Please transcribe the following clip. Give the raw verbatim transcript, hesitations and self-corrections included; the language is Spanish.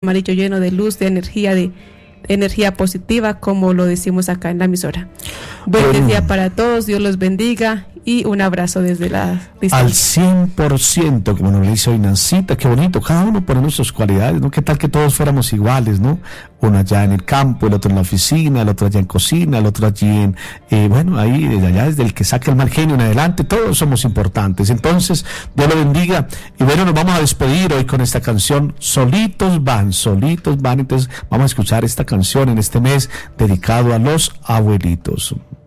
amarillo lleno de luz, de energía, de, de energía positiva, como lo decimos acá en la emisora. Buen Bueno, día para todos, Dios los bendiga y un abrazo desde la distancia. Al cien por ciento, como nos dice hoy Nancita, qué bonito, cada uno pone nuestras cualidades, ¿no? ¿Qué tal que todos fuéramos iguales, no? Uno allá en el campo, el otro en la oficina, el otro allá en cocina, el otro allí en, eh, bueno, ahí, desde allá, desde el que saca el mal genio en adelante, todos somos importantes. Entonces, Dios lo bendiga. Y bueno, nos vamos a despedir hoy con esta canción, Solitos Van, Solitos Van. Entonces, vamos a escuchar esta canción en este mes dedicado a los abuelitos.